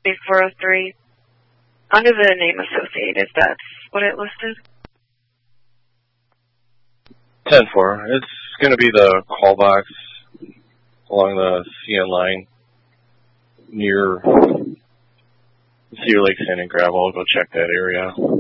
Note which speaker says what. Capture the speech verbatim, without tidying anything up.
Speaker 1: four oh three. Under the name Associated, that's what it listed.
Speaker 2: ten four. It's going to be the call box along the C N line near Cedar Lake Sand and Gravel. I'll go check that area.